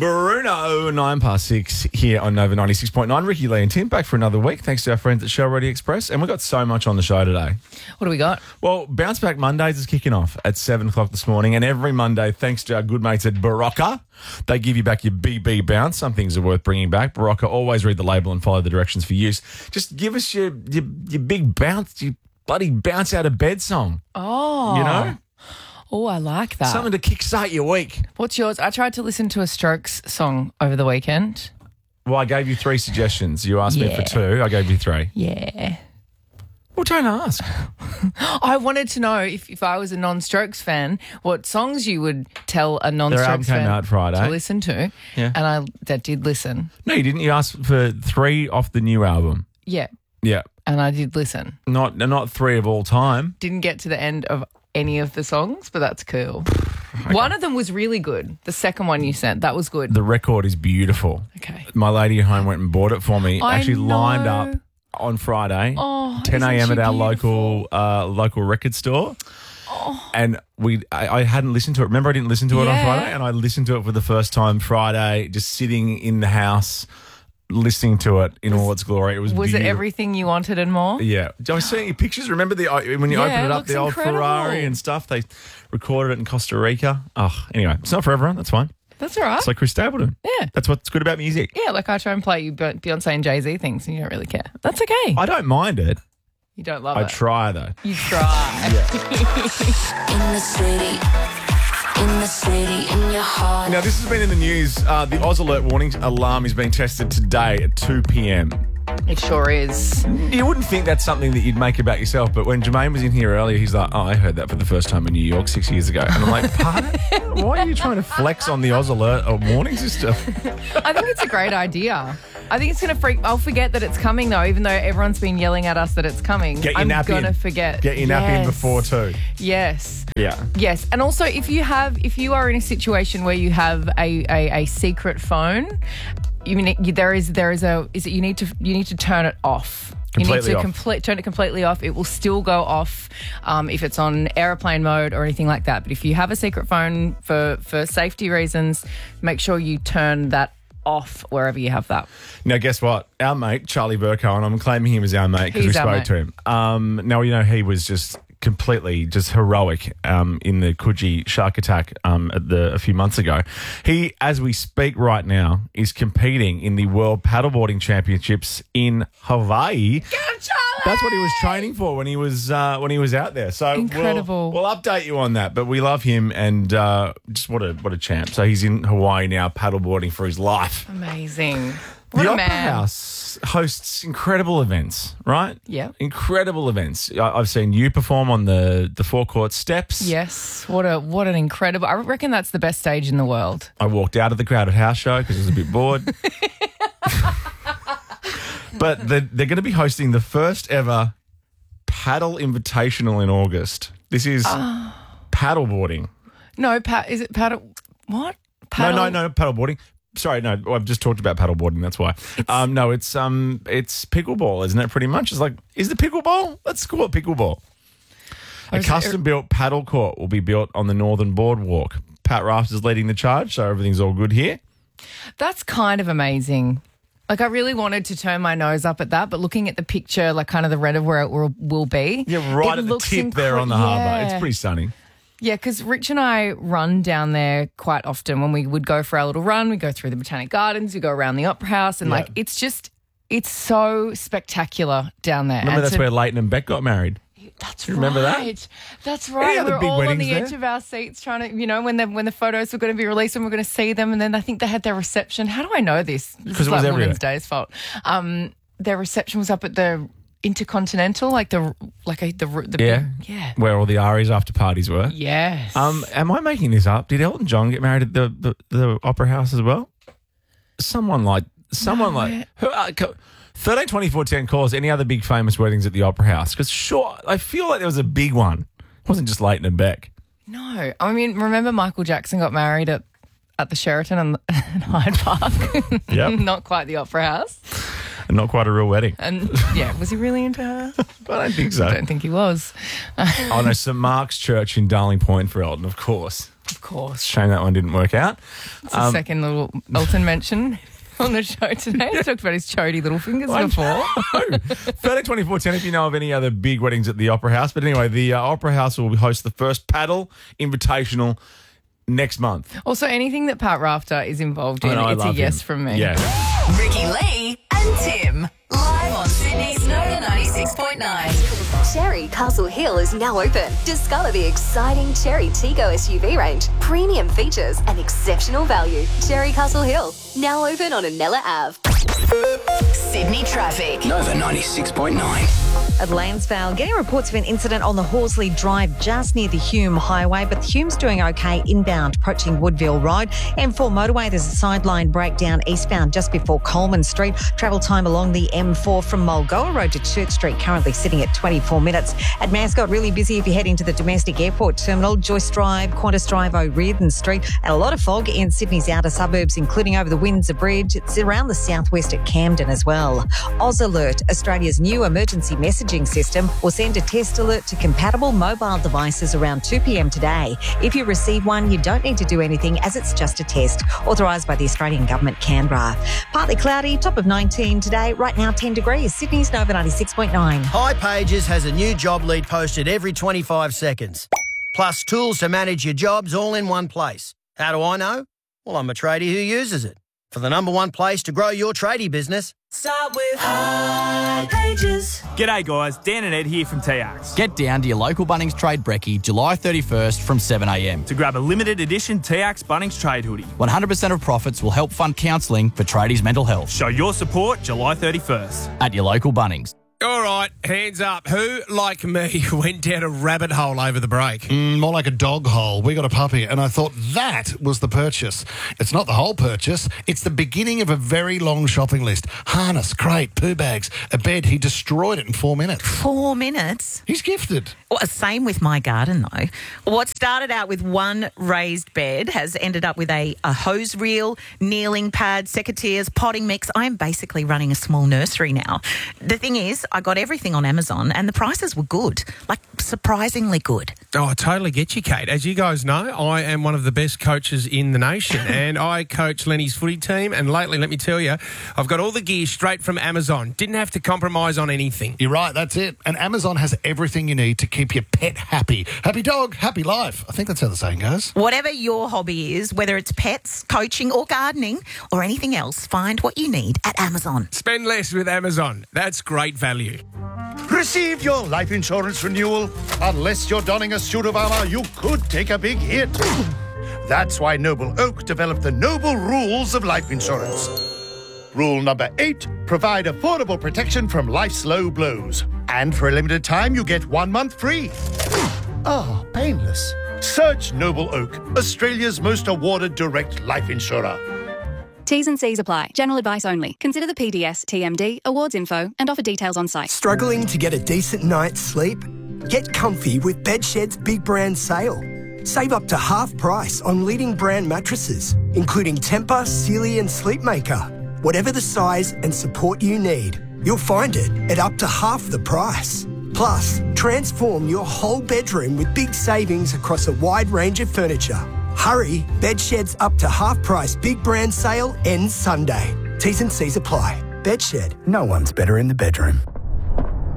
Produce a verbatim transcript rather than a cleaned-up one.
Bruno, nine past six here on Nova ninety-six point nine. Ricky, Lee and Tim back for another week. Thanks to our friends at Shell Ready Express. And we've got so much on the show today. What do we got? Well, Bounce Back Mondays is kicking off at seven o'clock this morning. And every Monday, thanks to our good mates at Barocca, they give you back your B B bounce. Some things are worth bringing back. Barocca, always read the label and follow the directions for use. Just give us your, your, your big bounce, your bloody bounce out of bed song. Oh. You know? Oh, I like that. Something to kickstart your week. What's yours? I tried to listen to a Strokes song over the weekend. Well, I gave you three suggestions. You asked Yeah. me for two. I gave you three. Yeah. Well, don't ask. I wanted to know if, if I was a non-Strokes fan, what songs you would tell a Their album non-Strokes came fan out Friday. to listen to. Yeah. And I that did listen. No, you didn't. You asked for three off the new album. Yeah. Yeah. And I did listen. Not not three of all time. Didn't get to the end of any of the songs, but that's cool. One of them was really good. The second one you sent, that was good. The record is beautiful. Okay. My lady at home went and bought it for me. I Actually know. lined up on Friday, Oh, ten isn't a.m. she at our beautiful? local uh, local record store. And we, I, I hadn't listened to it. Remember, I didn't listen to it Yeah. on Friday, and I listened to it for the first time Friday, just sitting in the house, listening to it in all its glory. It was Was it beautiful. everything you wanted and more? Yeah. I was seeing your pictures. Remember the when you Yeah, open it it up, looks the old incredible. Ferrari and stuff? They recorded it in Costa Rica. Oh, anyway, it's not for everyone. That's fine. That's all right. It's like Chris Stapleton. Yeah. That's what's good about music. Yeah, like I try and play you Be- Beyonce and Jay-Z things and you don't really care. That's okay. I don't mind it. You don't love I it. try, though. You try. In the city, in the city, in your heart. Now, this has been in the news. Uh, the Oz Alert warning alarm is being tested today at two p.m. It sure is. You wouldn't think that's something that you'd make about yourself, but when Jermaine was in here earlier, he's like, oh, I heard that for the first time in New York six years ago. And I'm like, pardon? Why are you trying to flex on the Oz Alert or warning system? I think it's a great idea. I think it's going to freak. I'll forget that it's coming though, even though everyone's been yelling at us that it's coming. Get your I'm nap gonna in. forget. Get your nap in Yes. before two. Yes. Yeah. Yes. And also, if you have, if you are in a situation where you have a, a, a secret phone, you mean you, there is there is a is it you need to you need to turn it off. Completely you need to off. complete turn it completely off. It will still go off um, if it's on airplane mode or anything like that. But if you have a secret phone for for safety reasons, make sure you turn that off wherever you have that. Now, guess what? Our mate, Charlie Burko, and I'm claiming him as our mate because we He's our spoke mate. to him. Um, now, you know, he was just completely just heroic um, in the Coogee shark attack um, at the, a few months ago. He, as we speak right now, is competing in the World Paddleboarding Championships in Hawaii. That's what he was training for when he was uh, when he was out there. So Incredible. We'll, we'll update you on that. But we love him, and uh, just what a what a champ. So he's in Hawaii now, paddleboarding for his life. Amazing. What the a Opera man. House hosts incredible events, right? Yeah. Incredible events. I, I've seen you perform on the, the forecourt steps. Yes. What a what an incredible. I reckon that's the best stage in the world. I walked out of the crowded house show because I was a bit bored. But they're, they're going to be hosting the first ever paddle invitational in August. This is paddleboarding. No, pa- is it paddle? What? No, Paddle? no, no, paddleboarding. Sorry, no, I've just talked about paddleboarding. That's why. um, no, it's um, it's pickleball, isn't it? Pretty much. It's like, is the pickleball? Let's call it pickleball. A is it- custom-built paddle court will be built on the Northern Boardwalk. Pat Raft is leading the charge, so everything's all good here. That's kind of amazing. Like, I really wanted to turn my nose up at that, but looking at the picture, like kind of the red of where it will, will be. Yeah, right it at the looks tip there incre- on the harbour. Yeah. It's pretty stunning. Yeah, because Rich and I run down there quite often. When we would go for our little run, we go through the Botanic Gardens, we go around the Opera House, and Yeah. like it's just, it's so spectacular down there. Remember And that's to- where Leighton and Beck got married. That's you remember that? right. That's right. other We were big all on weddings the edge there? of our seats trying to, you know, when the when the photos were going to be released and we are going to see them, and then I think they had their reception. How do I know this? This 'Cause is it was like everywhere. Women's Day's fault. Um, their reception was up at the Intercontinental, like the like a, the the Yeah. big, yeah, Where all the Ari's after parties were. yes. Um, am I making this up? Did Elton John get married at the, the, the Opera House as well? Someone like, someone No, like, where- who, uh, co- thirteen twenty-four ten calls, any other big famous weddings at the Opera House? Because sure, I feel like there was a big one. It wasn't just Leighton and Beck. no, I mean, remember Michael Jackson got married at at the Sheraton and Hyde Park. Yep. Not quite the Opera House. And not quite a real wedding. And yeah, was he really into her? I don't think so. I don't think he was. Oh, no, Saint Mark's Church in Darling Point for Elton, of course. Of course. Shame that one didn't work out. It's a second little Elton mention on the show today. He talked about his chody little fingers I before. thirty twenty-four ten if you know of any other big weddings at the Opera House. But anyway, the uh, Opera House will host the first paddle invitational next month. Also, anything that Pat Rafter is involved in, I know, I it's a love yes him. from me. Yeah. Ricky Lee and Tim. Live on Sydney's Nova ninety-six point nine. Cherry Castle Hill is now open. Discover the exciting Cherry Tigo S U V range, premium features and exceptional value. Cherry Castle Hill, now open on Anella Ave. Sydney traffic. Nova ninety-six point nine. At Lansvale, getting reports of an incident on the Horsley Drive just near the Hume Highway, but Hume's doing okay inbound, approaching Woodville Road. M four motorway, there's a sideline breakdown eastbound just before Coleman Street. Travel time along the M four from Mulgoa Road to Church Street currently sitting at twenty-four minutes. At Mascot, really busy if you're heading to the domestic airport terminal. Joyce Drive, Qantas Drive, O'Riordan Street, and a lot of fog in Sydney's outer suburbs, including over the Windsor Bridge. It's around the southwest at Camden as well. Oz Alert, Australia's new emergency messaging system, will send a test alert to compatible mobile devices around two p.m. today. If you receive one, you don't need to do anything as it's just a test. Authorised by the Australian Government, Canberra. Partly cloudy, top of nineteen today. Right now, ten degrees. Sydney's Nova ninety-six point nine. hipages has a new job lead posted every twenty-five seconds. Plus tools to manage your jobs all in one place. How do I know? Well, I'm a tradie who uses it. For the number one place to grow your tradie business, Start with hipages. G'day guys, Dan and Ed here from T Axe. Get down to your local Bunnings Trade Brekkie July thirty-first from seven a.m. To grab a limited edition T Axe Bunnings Trade hoodie. one hundred percent of profits will help fund counselling for tradies' mental health. Show your support July thirty-first. At your local Bunnings. All right, hands up. Who, like me, went down a rabbit hole over the break? Mm, more like a dog hole. We got a puppy, and I thought that was the purchase. It's not the whole purchase. It's the beginning of a very long shopping list. Harness, crate, poo bags, a bed. He destroyed it in four minutes. Four minutes? He's gifted. Well, same with my garden, though. What started out with one raised bed has ended up with a, a hose reel, kneeling pad, secateurs, potting mix. I am basically running a small nursery now. The thing is, I got everything on Amazon and the prices were good, like surprisingly good. Oh, I totally get you, Kate. As you guys know, I am one of the best coaches in the nation and I coach Lenny's footy team, and lately, let me tell you, I've got all the gear straight from Amazon. Didn't have to compromise on anything. You're right, that's it. And Amazon has everything you need to keep your pet happy. Happy dog, happy life. I think that's how the saying goes. Whatever your hobby is, whether it's pets, coaching or gardening or anything else, find what you need at Amazon. Spend less with Amazon. That's great value. Receive your life insurance renewal. Unless you're donning a suit of armour, you could take a big hit. That's why Noble Oak developed the Noble Rules of Life Insurance. Rule number eight, provide affordable protection from life's low blows. And for a limited time, you get one month free. Ah, painless. Search Noble Oak, Australia's most awarded direct life insurer. T's and C's apply. General advice only. Consider the P D S, T M D, awards info, and offer details on site. Struggling to get a decent night's sleep? Get comfy with Bedshed's big brand sale. Save up to half price on leading brand mattresses, including Tempur, Sealy and Sleepmaker. Whatever the size and support you need, you'll find it at up to half the price. Plus, transform your whole bedroom with big savings across a wide range of furniture. Hurry, Bedshed's up to half price big brand sale ends Sunday. T's and C's apply. Bedshed, no one's better in the bedroom.